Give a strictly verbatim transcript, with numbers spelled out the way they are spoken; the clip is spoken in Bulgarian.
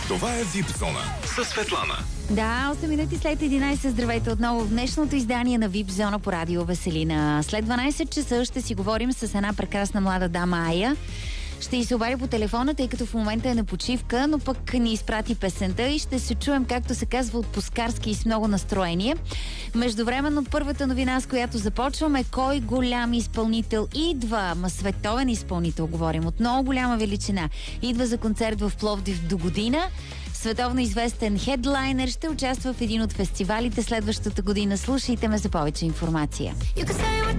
Това е вип зона със Светлана. Да, осем минути след единайсет. Здравейте отново в днешното издание на вип зона по радио Веселина. След дванайсет часа ще си говорим с една прекрасна млада дама Ая. Ще й се обади по телефона, тъй като в момента е на почивка, но пък ни изпрати песента и ще се чуем, както се казва, отпускарски и с много настроение. Междувременно първата новина, с която започваме, кой голям изпълнител идва, ма световен изпълнител говорим, от много голяма величина. Идва за концерт в Пловдив до година. Световно известен хедлайнер ще участва в един от фестивалите следващата година. Слушайте ме за повече информация.